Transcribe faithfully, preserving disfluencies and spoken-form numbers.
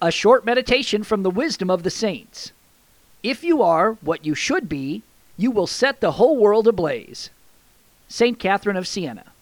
A short meditation from the wisdom of the saints. If you are what you should be, you will set the whole world ablaze. Saint Catherine of Siena.